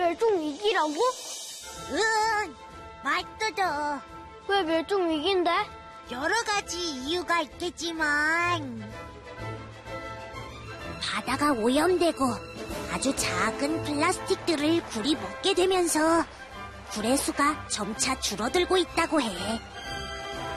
멸종 위기라고? 응, 맞더더. 왜 멸종 위기인데? 여러 가지 이유가 있겠지만 바다가 오염되고 아주 작은 플라스틱들을 굴이 먹게 되면서 굴의 수가 점차 줄어들고 있다고 해.